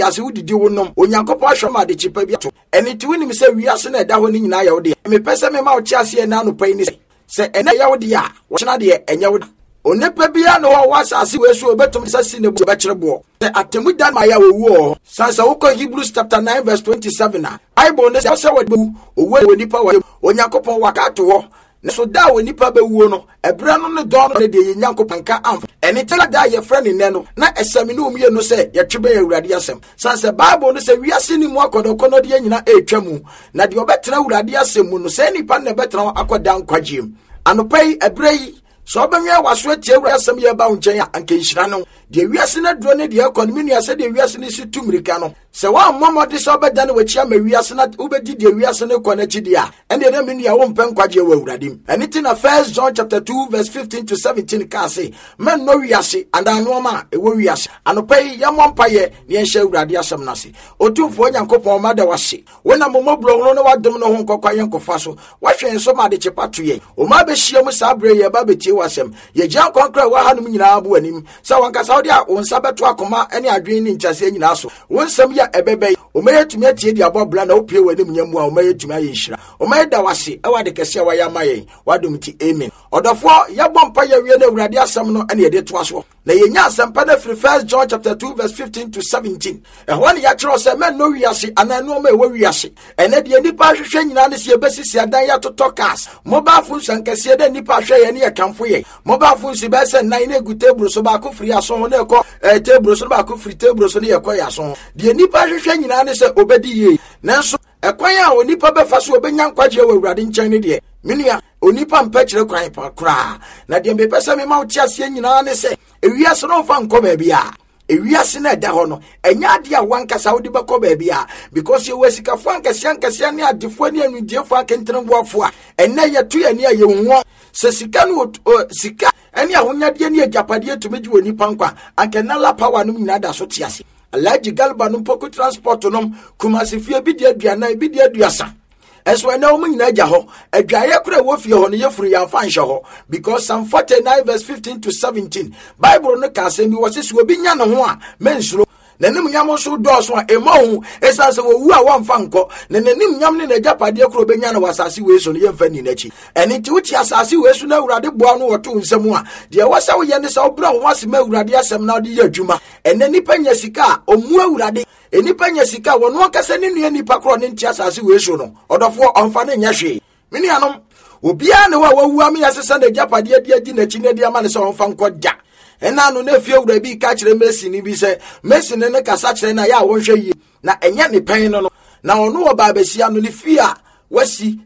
ase wudidi wonom onyankopon ahwema de chipa bi ato eni ti wonim se wiase na da ho ni nyina ya wode me pese me ma wo chi ase na no pai ni se ene ya wode a wo chena de enye wode onepa bia no ho wasase wesu obetum sasi ne bu bekyerebo se atemu dan ma ya wowo sansa wo ko Hebrews chapter 9 verse 27 na Bible ne se wo owo nipa wa onyankopon wakato ho ne so da wo nipa be wuo no ebra no ne don no de yenyankopon ka am eni tela da ye friend ne no na esemi no umye no se ye twebe awurade asem sansa Bible no se wiase ni mu akodokono de nyina etwamu na de obetra awurade asem mu no se nipa ne betra akoda nkwagiem anopai ebrei so benye waso tie awurade asem ye ba unchen anke nhira no de wiase na duro ne de economy no ase de wiase ni si tumrika no se wa momode so beda ne wachi ama wiase na ubedi de wiase ne kɔ na chidi a ene de menu ya wo mpen kwaje wa awurade anything na 1 John chapter 2 verse 15 to 17 ka say men no wiase and anoma e wo wiase anopai ya mompaye ne enhye awurade asem na se otumfo nyankopɔn ma da wase wona momobro no ne wadom no ho nkɔkwa yenkofa so wahwe nso ma de chepato ye o ma be hie mu sabre ye ba betie wasem ye gyan konkra wa hanum nyina abu anim sa wanka saudi a wonsa beto akoma ene adwen ni nkyase nyina so wonsam ya ebebe o ma yetumi atie di abobla na opie wanim nyamu a o ma yetumi ayinhira o ma da wase e wade kese wa ya mayen wadom ti amen odofo ya bompa ya wie na awurade asem no ene ye de to aso na ye nya asempa na free 1 John chapter 2 verse 15 to 17 e ho ne ya kyerɛ se men no wiase ananu ma e wo wiase ene de nipa hwehwɛ nyina ne se besisi adan ya totokas mobile phone sankase de nipa hwɛ ye ne ye kamfo ye mobile phone si be se nan na egu table so ba ko free aso ne ko table so ba ko free table so ne ye ko ya so de nipa hwehwɛ nyina ne se obedi ye nanso ekwan a onipa befa so obenya nkwaje wa awurade nkyɛn ne de menua onipa mpɛkyerɛ kwan pa kra na de mbepɛsɛ me ma wo tiasie nyina ne se ewiase no fa nkɔ ba bia ewiase na da ho no enya ade a wankasa wo de bɛkɔ ba bia because you wasika fo ankase ne adefo ne anudiefo akentenboafo a enne yeto ye ne ye nwo se sika no sika ene ahonyade ne agapade tumegi woni pankwa ankenala power no nyina da so tiase alaji galba no poko transport no kumasi fie bi de aduana bi de aduasa eso na omu nyina agya ho adwaye kura wo fie ho no yefuru ya fa nhye ho because Psalm 49 verse 15 to 17 Bible no ka se bi wo se obi nya ne ho a mensuro nanim nyam so dɔɔso a emahu esanse wo wu a wamfa nkɔ na nanim nyam ne najapade kuro benya na wasase weeso no yemfa ni nachi eni ti wuti asase weeso na awurade boa no wɔto nsɛm a de wasa wo yɛ ne sa obra ho asem awurade asɛm na de yɛ adwuma ene nipa nya sika omu awurade enipa nya sika wɔno akasa ne nua nipa kuro ne nti asase weeso no ɔdɔfo ɔmfa ne nya hwe mini anom obia ne wa wawu am yasesa najapade de adi nachi ne de ama ne sa ɔmfa nkɔ da ena no na fie wura bi ka kire Messi ni bi se Messi ne kasa kire na ya wonhwe yi na enya ne pen no na ono oba besia no ne fie a wasi